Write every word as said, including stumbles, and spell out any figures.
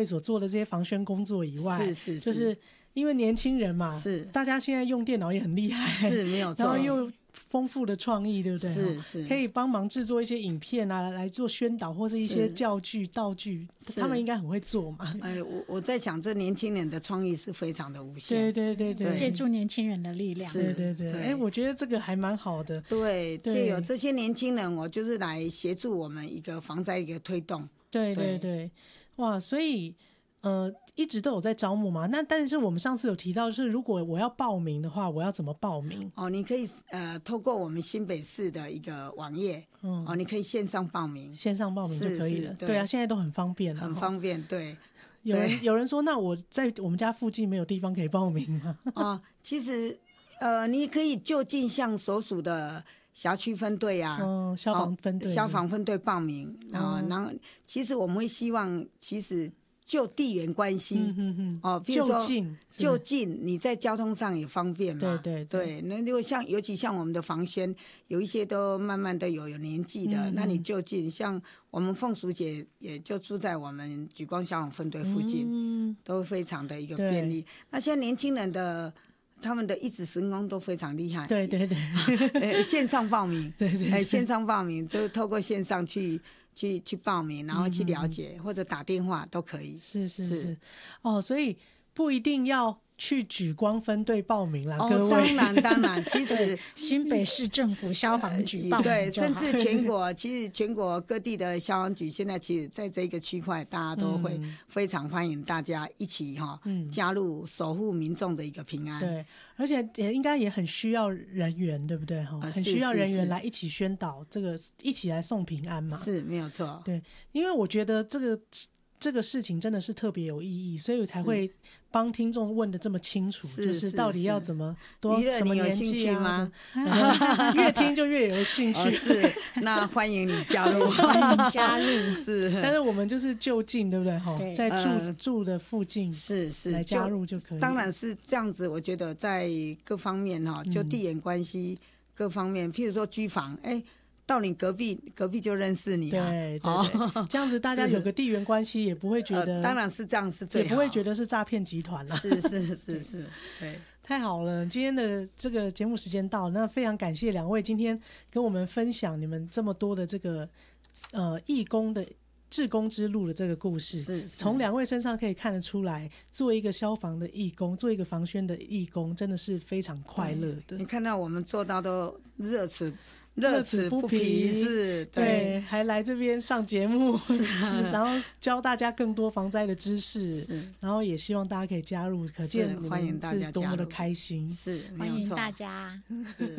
位所做的这些防宣工作以外， 是是是， 就是因为年轻人嘛， 是大家现在用电脑也很厉害， 是没有错， 然后又丰富的创意，对不对？ 是是， 可以帮忙制作一些影片啊，来做宣导或是一些教具道具，他们应该很会做嘛。 哎，我我在想，这年轻人的创意是非常的无限， 对对对对， 借助年轻人的力量， 对对对。哎，我觉得这个还蛮好的。 对，借有这些年轻人，我就是来协助我们一个防灾一个推动。 对对对，哇，所以。呃，一直都有在招募嘛。那但是我们上次有提到，就是如果我要报名的话，我要怎么报名？ 哦，你可以呃，透过我们新北市的一个网页，嗯，哦，你可以线上报名， 线上报名就可以了。对, 对啊，现在都很方便了， 很方便。对， 有人有人说，那我在我们家附近没有地方可以报名吗？ 哦，其实呃，你可以就近向所属的辖区分队啊， 哦，消防分队、 哦，消防分队报名。然后，然后其实我们会希望，其实。就地缘关系、嗯哼哼哦，譬如说就近，就近你在交通上也方便嘛。 对对对。 那如果像尤其像我们的防宣，有一些都慢慢的有有年纪的，嗯、那你就近，像我们凤淑姐也就住在我们莒光消防分队附近，嗯、都非常的一个便利。那现在年轻人的他们的一指神功都非常厉害。 对对对。 呃，线上报名， 对 对, 对、 呃，线上报名就透过线上去。去去报名，然后去了解，嗯、或者打电话都可以。 是是 是, 是，哦，所以不一定要去莒光分队报名啦， 哦、 各位。 当然当然，其实新北市政府消防局报名对，甚至全国，其实全国各地的消防局现在其实在这个区块，大家都会非常欢迎大家一起哈、嗯、加入守护民众的一个平安。 对。而且也应该也很需要人员，对不对？哈、呃，很需要人员来一起宣导这个，一起来送平安嘛。 是没有错。 对，因为我觉得这个这个事情真的是特别有意义，所以才会帮听众问的这么清楚， 是就是到底要怎么多什么年纪啊？吗？ 越听就越有兴趣。 哦、是，那欢迎你加入， 欢迎加入。 是， 但是我们就是就近，对不对？哈，在住、呃、住的附近， 是是来加入就可以。 当然是这样子，我觉得在各方面哈，就地缘关系各方面，嗯、譬如说居房，哎。到你隔壁，隔壁就认识你啊！ 对对对，哦、这样子大家有个地缘关系，也不会觉得、 呃，当然是这样是最好， 也不会觉得是诈骗集团了。 是是是是，对， 太好了！今天的这个节目时间到了，那非常感谢两位今天跟我们分享你们这么多的这个呃义工的志工之路的这个故事。 是， 从两位身上可以看得出来，做一个消防的义工，做一个防宣的义工，真的是非常快乐的。 你看到我们做到都热齿。乐此不疲，是 对, 对，还来这边上节目，然后教大家更多防灾的知识，然后也希望大家可以加入，可见你们是多么的开心， 是， 欢迎大家。 是